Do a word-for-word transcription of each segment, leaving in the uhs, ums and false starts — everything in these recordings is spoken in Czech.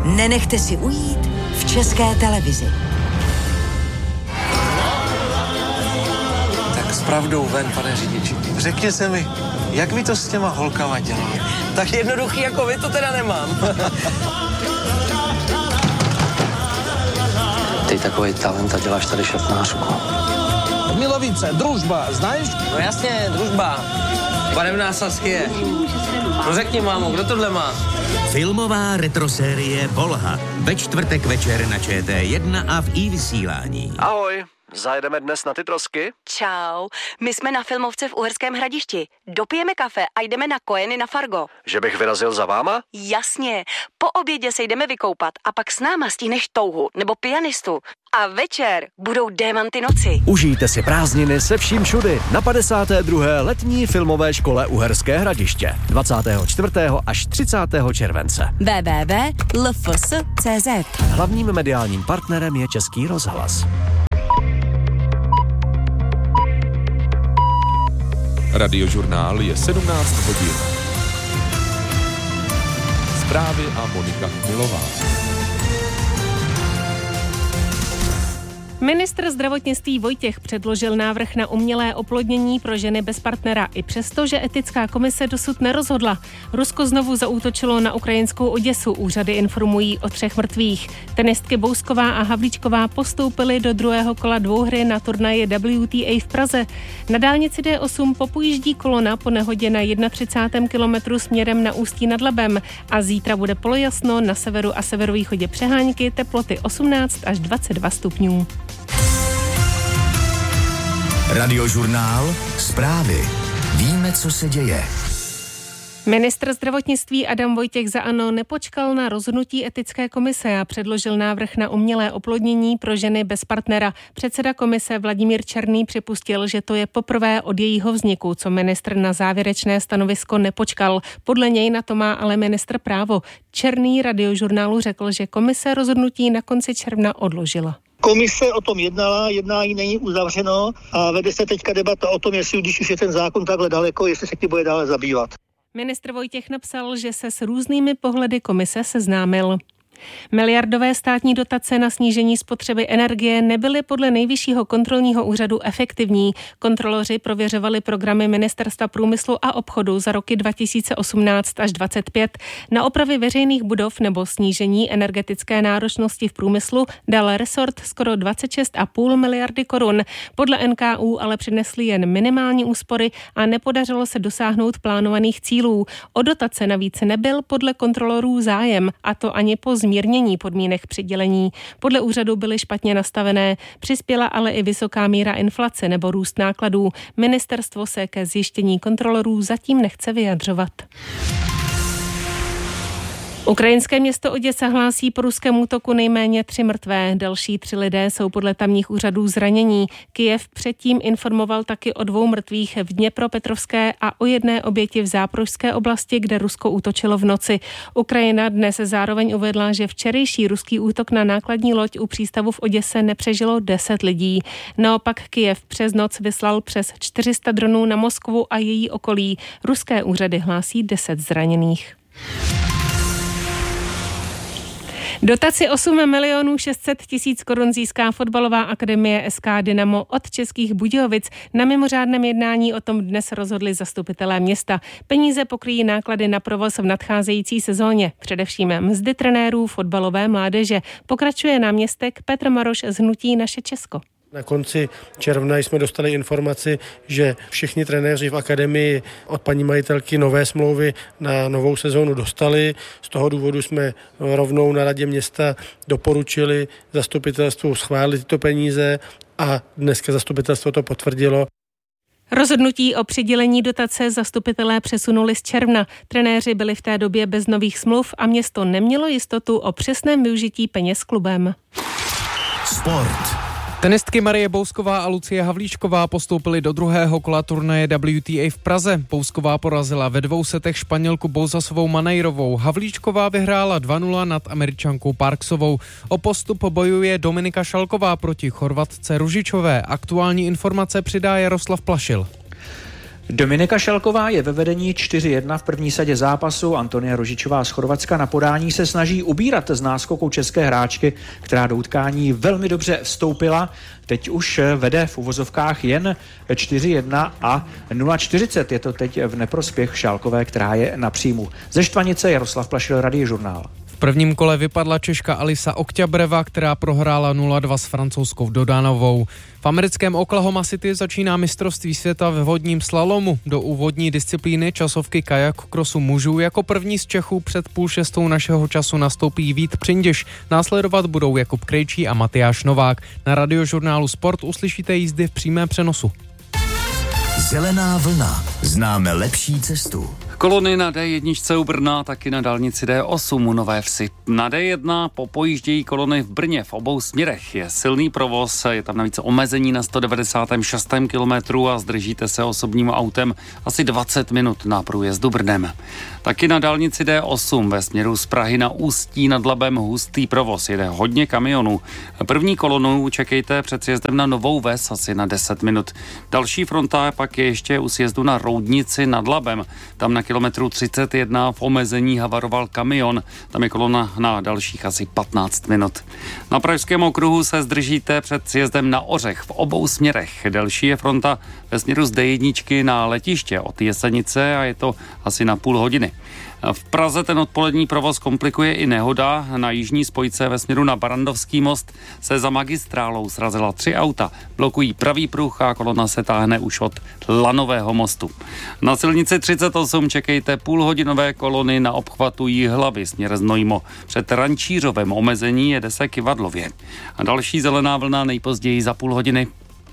nenechte si ujít v České televizi. Tak s pravdou ven, pane řidiči. Řekněte mi, jak vy to s těma holkama děláte? Tak jednoduchý jako vy to teda nemám. Ty takový talent a děláš tady šatnářku. Milovice, družba, znáš? No jasně, družba. Barevná Saskie. No řekni, mámo, kdo tohle má? Filmová retrosérie Volha. Ve čtvrtek večer na Č T jedna a v iVysílání. Ahoj, zajedeme dnes na ty trosky? Čau, my jsme na filmovce v Uherském Hradišti. Dopijeme kafe a jdeme na Kojeny na Fargo. Že bych vyrazil za váma? Jasně, po obědě se jdeme vykoupat a pak s náma stihneš touhu nebo pianistu. A večer budou Démanty noci. Užijte si prázdniny se vším všudy na padesáté druhé letní filmové škole Uherské Hradiště. dvacátého čtvrtého až třicátého července. w w w tečka l f s tečka c z. Hlavním mediálním partnerem je Český rozhlas. Radiožurnál je sedmnáct hodin. Zprávy a Monika Chmilová. Ministr zdravotnictví Vojtěch předložil návrh na umělé oplodnění pro ženy bez partnera, i přesto, že etická komise dosud nerozhodla. Rusko znovu zaútočilo na ukrajinskou Oděsu, úřady informují o třech mrtvých. Tenistky Bousková a Havlíčková postoupily do druhého kola dvouhry na turnaji W T A v Praze. Na dálnici D osm popojíždí kolona po nehodě na třicátém prvním kilometru směrem na Ústí nad Labem a zítra bude polojasno, na severu a severovýchodě přehánky, teploty osmnáct až dvacet dva stupňů. Radiožurnál, zprávy. Víme, co se děje. Ministr zdravotnictví Adam Vojtěch za ANO nepočkal na rozhodnutí etické komise a předložil návrh na umělé oplodnění pro ženy bez partnera. Předseda komise Vladimír Černý připustil, že to je poprvé od jejího vzniku, co ministr na závěrečné stanovisko nepočkal. Podle něj na to má ale ministr právo. Černý Radiožurnálu řekl, že komise rozhodnutí na konci června odložila. Komise o tom jednala, jednání není uzavřeno a vede se teďka debata o tom, jestli když už je ten zákon takhle daleko, jestli se tím bude dále zabývat. Ministr Vojtěch napsal, že se s různými pohledy komise seznámil. Miliardové státní dotace na snížení spotřeby energie nebyly podle Nejvyššího kontrolního úřadu efektivní. Kontroloři prověřovali programy Ministerstva průmyslu a obchodu za roky dva tisíce osmnáct až dvacet pět. Na opravy veřejných budov nebo snížení energetické náročnosti v průmyslu dal resort skoro dvacet šest celá pět miliardy korun. Podle N K U ale přinesly jen minimální úspory a nepodařilo se dosáhnout plánovaných cílů. O dotace navíc nebyl podle kontrolorů zájem, a to ani po zmírnění podmínek přidělení. Podle úřadu byly špatně nastavené, přispěla ale i vysoká míra inflace nebo růst nákladů. Ministerstvo se ke zjištění kontrolorů zatím nechce vyjadřovat. Ukrajinské město Oděsa hlásí po ruském útoku nejméně tři mrtvé. Další tři lidé jsou podle tamních úřadů zranění. Kyjev předtím informoval taky o dvou mrtvých v Dněpropetrovské a o jedné oběti v Záporožské oblasti, kde Rusko útočilo v noci. Ukrajina dnes zároveň uvedla, že včerejší ruský útok na nákladní loď u přístavu v Oděse nepřežilo deset lidí. Naopak Kyjev přes noc vyslal přes čtyři sta dronů na Moskvu a její okolí. Ruské úřady hlásí deset zraněných. Dotaci osm milionů šest set tisíc korun získá fotbalová akademie S K Dynamo od Českých Budějovic. Na mimořádném jednání o tom dnes rozhodli zastupitelé města. Peníze pokryjí náklady na provoz v nadcházející sezóně, především mzdy trenérů fotbalové mládeže. Pokračuje náměstek Petr Maroš z hnutí Naše Česko. Na konci června jsme dostali informaci, že všichni trenéři v akademii od paní majitelky nové smlouvy na novou sezónu dostali. Z toho důvodu jsme rovnou na radě města doporučili zastupitelstvu schválit tyto peníze a dneska zastupitelstvo to potvrdilo. Rozhodnutí o přidělení dotace zastupitelé přesunuli z června. Trenéři byli v té době bez nových smluv a město nemělo jistotu o přesném využití peněz klubem. Sport. Tenistky Marie Bousková a Lucie Havlíčková postoupily do druhého kola turnaje W T A v Praze. Bousková porazila ve dvou setech Španělku Bouzasovou Maneirovou. Havlíčková vyhrála dva nula nad Američankou Parksovou. O postup bojuje Dominika Šalková proti Chorvatce Ružičové. Aktuální informace přidá Jaroslav Plašil. Dominika Šelková je ve vedení čtyři jedna v první sadě zápasu. Antonia Rožičová z Chorvatska na podání se snaží ubírat z náskoku české hráčky, která do utkání velmi dobře vstoupila. Teď už vede v uvozovkách jen čtyři jedna a nula čtyřicet. Je to teď v neprospěch Šálkové, která je na příjmu. Ze Štvanice Jaroslav Plašil, Radiožurnál. V prvním kole vypadla Češka Alisa Okťabreva, která prohrála nula dva s francouzskou Dodanovou. V americkém Oklahoma City začíná mistrovství světa ve vodním slalomu. Do úvodní disciplíny časovky kajak krosu mužů jako první z Čechů před půl šestou našeho času nastoupí Vít Přindiš. Následovat budou Jakub Krejčí a Matyáš Novák. Na Radiožurnálu Sport uslyšíte jízdy v přímém přenosu. Zelená vlna. Známe lepší cestu. Kolony na D jedna u Brna, taky na dálnici D osm u Nové Vsi. Na D jedna popojíždějí kolony v Brně v obou směrech. Je silný provoz, je tam navíc omezení na sto devadesát šest kilometrů a zdržíte se osobním autem asi dvacet minut na průjezdu Brnem. Taky na dálnici D osm ve směru z Prahy na Ústí nad Labem hustý provoz. Jede hodně kamionů. První kolonu čekejte před sjezdem na Novou Ves asi na deset minut. Další fronta pak je ještě u sjezdu na Roudnici nad Labem. Tam na kilometru třicet jedna v omezení havaroval kamion. Tam je kolona na dalších asi patnáct minut. Na Pražském okruhu se zdržíte před sjezdem na Ořech v obou směrech. Delší je fronta ve směru z D jedna na letiště od Jesenice a je to asi na půl hodiny. V Praze ten odpolední provoz komplikuje i nehoda. Na jižní spojce ve směru na Barandovský most se za magistrálou srazila tři auta. Blokují pravý pruh a kolona se táhne už od Lanového mostu. Na silnici třicet osm čekejte půlhodinové kolony na obchvatu Jihlavy směr Znojmo. Před Rančířovem omezení jede se Kyvadlově. A další zelená vlna nejpozději za půl hodiny.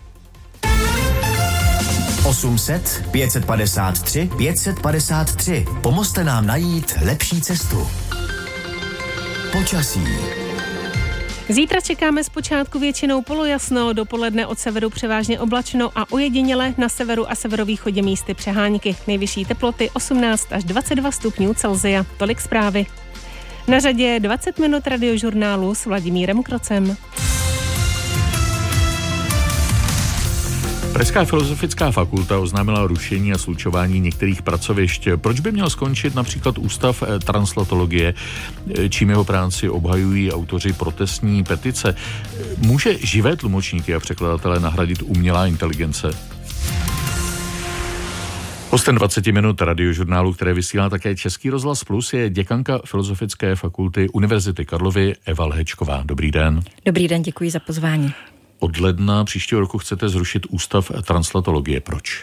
osm set, pět set padesát tři, pět set padesát tři. Pomozte nám najít lepší cestu. Počasí. Zítra čekáme zpočátku většinou polojasno, dopoledne od severu převážně oblačno a ojediněle na severu a severovýchodě místy přehánky. Nejvyšší teploty osmnáct až dvacet dva stupňů Celsia. Tolik zprávy. Na řadě dvacet minut radiožurnálu s Vladimírem Krocem. Pražská filozofická fakulta oznámila rušení a slučování některých pracovišť. Proč by měl skončit například Ústav translatologie, čím jeho práci obhajují autoři protestní petice? Může živé tlumočníky a překladatele nahradit umělá inteligence? Hostem dvacet minut radiožurnálu, které vysílá také Český rozhlas Plus, je děkanka Filozofické fakulty Univerzity Karlovy Eva Lhečková. Dobrý den. Dobrý den, děkuji za pozvání. Od ledna příštího roku chcete zrušit Ústav translatologie. Proč?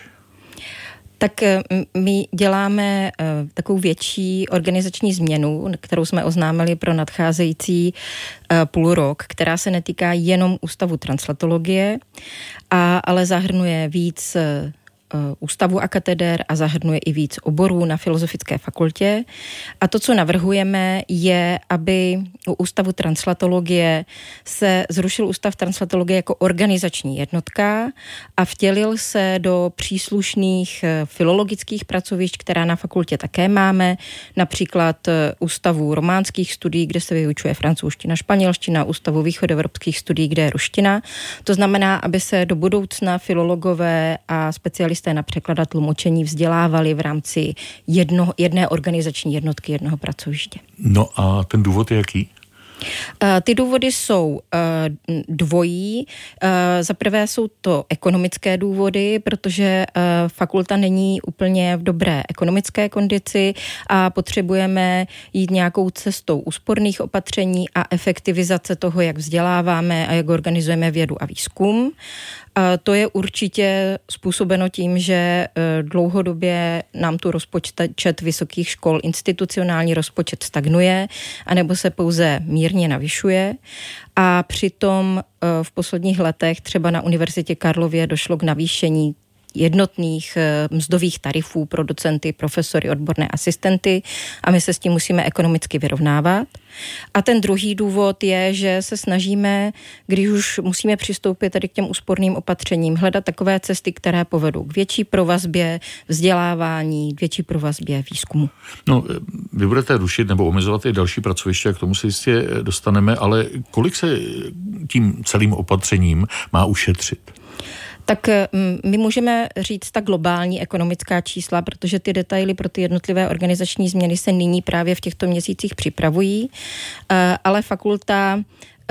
Tak my děláme takovou větší organizační změnu, kterou jsme oznámili pro nadcházející půl rok, která se netýká jenom Ústavu translatologie, a, ale zahrnuje víc ústavu a kateder a zahrnuje i víc oborů na Filozofické fakultě. A to, co navrhujeme, je, aby u Ústavu translatologie se zrušil Ústav translatologie jako organizační jednotka a vtělil se do příslušných filologických pracovišť, která na fakultě také máme, například Ústavu románských studií, kde se vyučuje francouzština, španělština, Ústavu východoevropských studií, kde je ruština. To znamená, aby se do budoucna filologové a specialisté na překlad a tlumočení vzdělávali v rámci jedno, jedné organizační jednotky, jednoho pracoviště. No a ten důvod je jaký? Ty důvody jsou dvojí. Za prvé jsou to ekonomické důvody, protože fakulta není úplně v dobré ekonomické kondici a potřebujeme jít nějakou cestou úsporných opatření a efektivizace toho, jak vzděláváme a jak organizujeme vědu a výzkum. To je určitě způsobeno tím, že dlouhodobě nám tu rozpočet vysokých škol, institucionální rozpočet stagnuje, anebo se pouze mírně navyšuje. A přitom v posledních letech třeba na Univerzitě Karlově došlo k navýšení jednotných mzdových tarifů pro docenty, profesory, odborné asistenty a my se s tím musíme ekonomicky vyrovnávat. A ten druhý důvod je, že se snažíme, když už musíme přistoupit tady k těm úsporným opatřením, hledat takové cesty, které povedou k větší provazbě vzdělávání, k větší provazbě výzkumu. No, vy budete rušit nebo omezovat i další pracoviště, k tomu se jistě dostaneme, ale kolik se tím celým opatřením má ušetřit? Tak my můžeme říct ta globální ekonomická čísla, protože ty detaily pro ty jednotlivé organizační změny se nyní právě v těchto měsících připravují, ale fakulta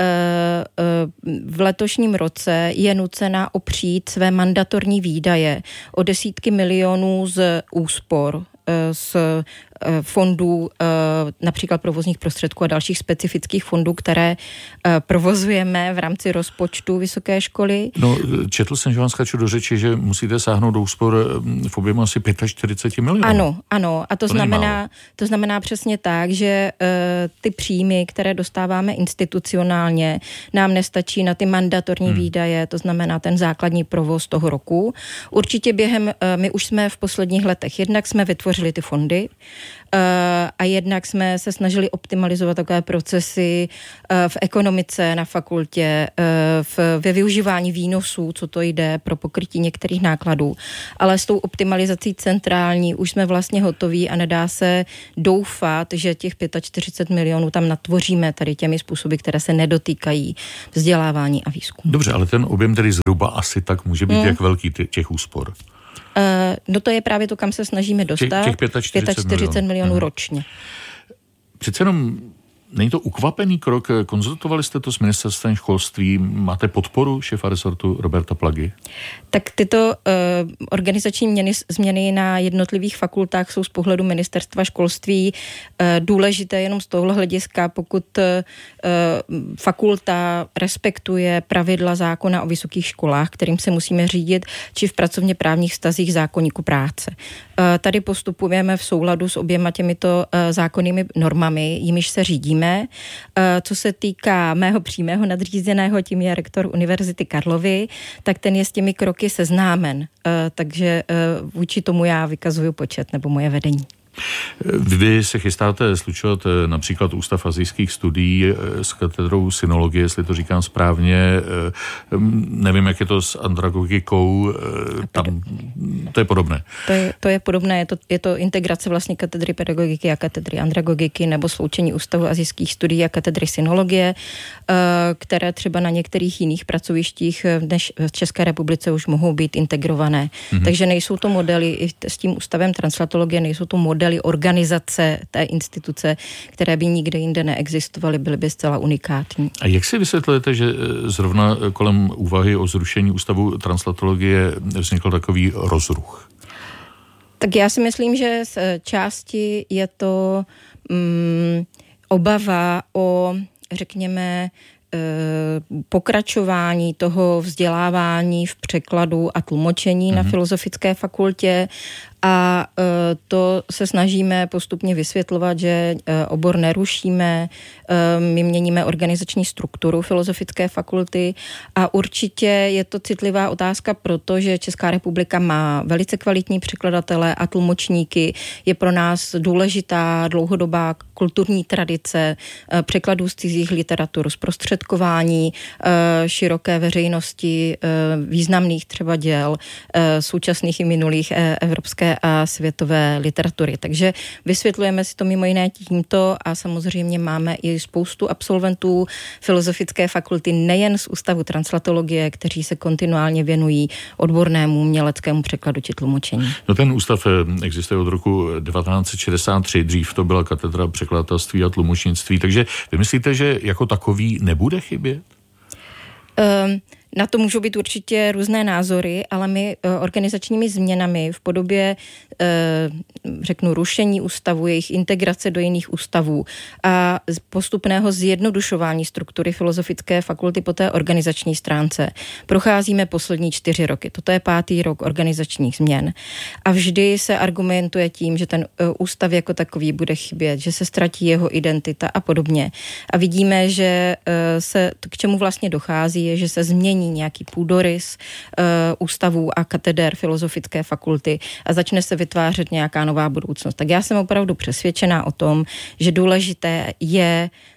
v letošním roce je nucena opřít své mandatorní výdaje o desítky milionů z úspor, z fondů, například provozních prostředků a dalších specifických fondů, které provozujeme v rámci rozpočtu vysoké školy. No, četl jsem, že vám skáču do řeči, že musíte sáhnout do úspor v objemu asi čtyřicet pět milionů. Ano, ano. A to, to znamená, to znamená přesně tak, že uh, ty příjmy, které dostáváme institucionálně, nám nestačí na ty mandatorní hmm. výdaje, to znamená ten základní provoz toho roku. Určitě během, uh, my už jsme v posledních letech, jednak jsme vytvořili ty fondy, Uh, a jednak jsme se snažili optimalizovat takové procesy uh, v ekonomice na fakultě, uh, v, ve využívání výnosů, co to jde pro pokrytí některých nákladů. Ale s tou optimalizací centrální už jsme vlastně hotoví a nedá se doufat, že těch čtyřicet pět milionů tam natvoříme tady těmi způsoby, které se nedotýkají vzdělávání a výzkumu. Dobře, ale ten objem tedy zhruba asi tak může být hmm. jak velký těch úspor? Uh, no to je právě to, kam se snažíme dostat. Těch, těch čtyřicet pět milionů, milionů hmm. ročně. Přece jenom není to ukvapený krok? Konzultovali jste to s ministerstvem školství? Máte podporu šéfa resortu Roberta Plagy? Tak tyto uh, organizační měny, změny na jednotlivých fakultách jsou z pohledu ministerstva školství uh, důležité jenom z tohohle hlediska, pokud uh, fakulta respektuje pravidla zákona o vysokých školách, kterým se musíme řídit, či v pracovně právních vztazích zákoníku práce. Uh, tady postupujeme v souladu s oběma těmito uh, zákonnými normami, jimiž se řídíme. Uh, co se týká mého přímého nadřízeného, tím je rektor Univerzity Karlovy, tak ten je s těmi kroky seznámen, uh, takže uh, vůči tomu já vykazuju počet nebo moje vedení. Vy se chystáte slučovat například Ústav asijských studií s katedrou synologie, jestli to říkám správně. Nevím, jak je to s andragogikou. Tam, to je podobné. To je, to je podobné. Je to, je to integrace vlastně katedry pedagogiky a katedry andragogiky nebo sloučení Ústavu asijských studií a katedry synologie, které třeba na některých jiných pracovištích než v České republice už mohou být integrované. Mm-hmm. Takže nejsou to modely i s tím Ústavem translatologie, nejsou to modely organizace té instituce, které by nikde jinde neexistovaly, byly by zcela unikátní. A jak si vysvětlujete, že zrovna kolem úvahy o zrušení Ústavu translatologie vznikl takový rozruch? Tak já si myslím, že z části je to mm, obava o, řekněme, pokračování toho vzdělávání v překladu a tlumočení mm-hmm. na Filozofické fakultě a to se snažíme postupně vysvětlovat, že obor nerušíme, my měníme organizační strukturu Filozofické fakulty a určitě je to citlivá otázka, protože Česká republika má velice kvalitní překladatele a tlumočníky, je pro nás důležitá dlouhodobá kulturní tradice překladů z cizích literatur, zprostředkování široké veřejnosti významných třeba děl současných i minulých evropské a světové literatury. Takže vysvětlujeme si to mimo jiné tímto a samozřejmě máme i spoustu absolventů Filozofické fakulty nejen z Ústavu translatologie, kteří se kontinuálně věnují odbornému uměleckému překladu či tlumočení. No ten ústav existuje od roku devatenáct set šedesát tři, dřív to byla katedra překladatelství a tlumočnictví, takže vy myslíte, že jako takový nebude chybět? Um, Na to můžou být určitě různé názory, ale my organizačními změnami v podobě, řeknu, rušení ústavu, jejich integrace do jiných ústavů a postupného zjednodušování struktury Filozofické fakulty po té organizační stránce procházíme poslední čtyři roky. Toto je pátý rok organizačních změn. A vždy se argumentuje tím, že ten ústav jako takový bude chybět, že se ztratí jeho identita a podobně. A vidíme, že se k čemu vlastně dochází, je, že se změní nějaký půdorys uh, ústavů a kateder Filozofické fakulty a začne se vytvářet nějaká nová budoucnost. Tak já jsem opravdu přesvědčená o tom, že důležité je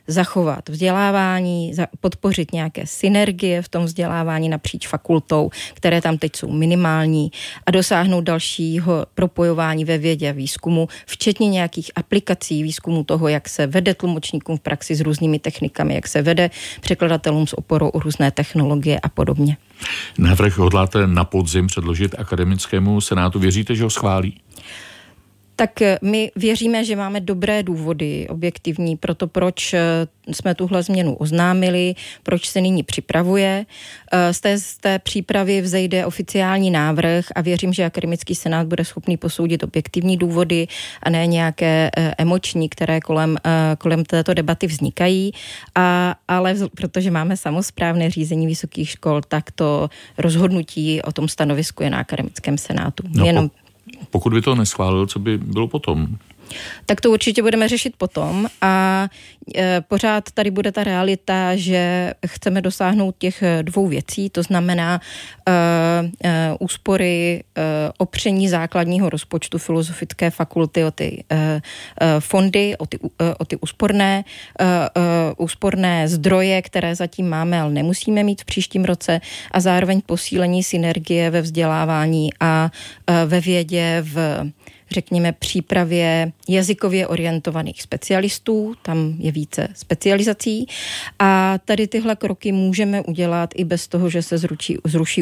zachovat vzdělávání, podpořit nějaké synergie v tom vzdělávání napříč fakultou, které tam teď jsou minimální, a dosáhnout dalšího propojování ve vědě a výzkumu, včetně nějakých aplikací výzkumu toho, jak se vede tlumočníkům v praxi s různými technikami, jak se vede překladatelům s oporou o různé technologie a podobně. Návrh hodláte na podzim předložit akademickému senátu. Věříte, že ho schválí? Tak my věříme, že máme dobré důvody objektivní pro to, proč jsme tuhle změnu oznámili, proč se nyní připravuje. Z té, z té přípravy vzejde oficiální návrh a věřím, že akademický senát bude schopný posoudit objektivní důvody a ne nějaké emoční, které kolem, kolem této debaty vznikají. A, ale protože máme samosprávné řízení vysokých škol, tak to rozhodnutí o tom stanovisku je na akademickém senátu. No, Jenom pokud by to neschválil, co by bylo potom? Tak to určitě budeme řešit potom a e, pořád tady bude ta realita, že chceme dosáhnout těch dvou věcí, to znamená e, e, úspory, e, opření základního rozpočtu Filozofické fakulty o ty e, e, fondy, o ty, e, o ty úsporné, e, e, úsporné zdroje, které zatím máme, ale nemusíme mít v příštím roce, a zároveň posílení synergie ve vzdělávání a e, ve vědě, v řekněme přípravě jazykově orientovaných specialistů, tam je více specializací a tady tyhle kroky můžeme udělat i bez toho, že se zruší, zruší